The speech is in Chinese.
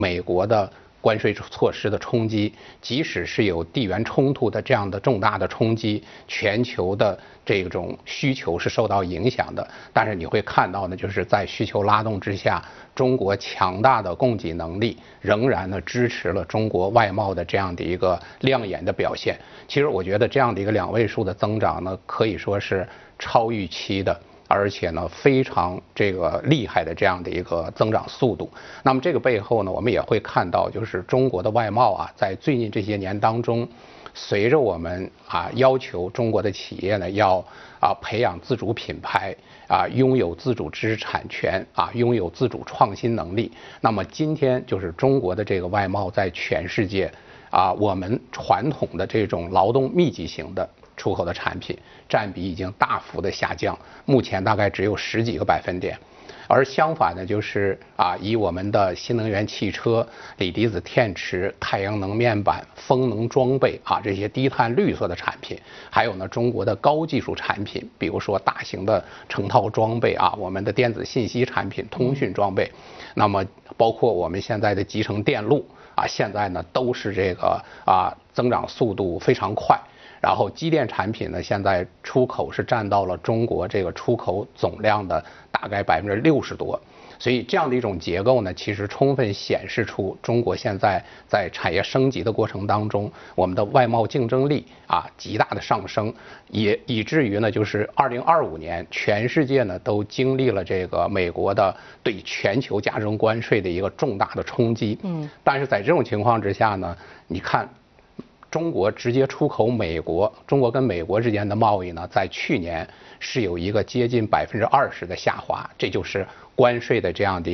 美国的关税措施的冲击，即使是有地缘冲突的这样的重大的冲击，全球的这种需求是受到影响的。但是你会看到呢，就是在需求拉动之下，中国强大的供给能力仍然呢支持了中国外贸的这样的一个亮眼的表现。其实我觉得这样的一个2位数的增长呢，可以说是超预期的。而且呢，非常这个厉害的这样的一个增长速度。那么这个背后呢，我们也会看到，就是中国的外贸啊，在最近这些年当中，随着我们要求中国的企业呢要培养自主品牌拥有自主知识产权拥有自主创新能力。那么今天就是中国的这个外贸在全世界我们传统的这种劳动密集型的出口的产品占比已经大幅的下降，目前大概只有10几个百分点。而相反呢，就是以我们的新能源汽车、锂离子电池、太阳能面板、风能装备这些低碳绿色的产品，还有呢中国的高技术产品，比如说大型的成套装备我们的电子信息产品、通讯装备，那么包括我们现在的集成电路现在呢都是这个增长速度非常快。然后机电产品呢，现在出口是占到了中国这个出口总量的大概60%多，所以这样的一种结构呢，其实充分显示出中国现在在产业升级的过程当中，我们的外贸竞争力极大的上升，也以至于呢，就是2025年全世界呢都经历了这个美国的对全球加征关税的一个重大的冲击。但是在这种情况之下呢，你看。中国直接出口美国，中国跟美国之间的贸易呢，在去年是有一个接近20%的下滑，这就是关税的这样的